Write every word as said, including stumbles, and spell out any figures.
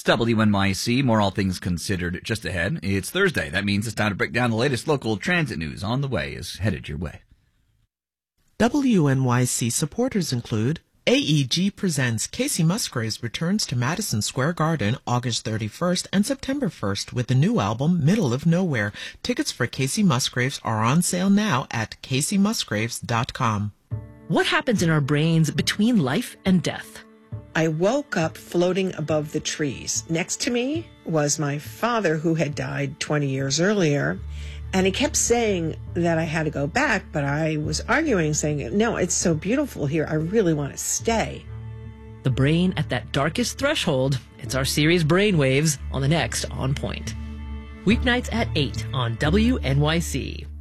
W N Y C, more All Things Considered just ahead. It's Thursday. That means it's time to break down the latest local transit news. On the Way is headed your way. W N Y C supporters include A E G presents Casey Musgraves returns to Madison Square Garden August thirty-first and September first with the new album Middle of Nowhere. Tickets for Casey Musgraves are on sale now at casey musgraves dot com. What happens in our brains between life and death? I woke up floating above the trees. Next to me was my father, who had died twenty years earlier. And he kept saying that I had to go back, but I was arguing, saying, no, it's so beautiful here. I really want to stay. The brain at that darkest threshold. It's our series Brainwaves on the next On Point. Weeknights at eight on W N Y C.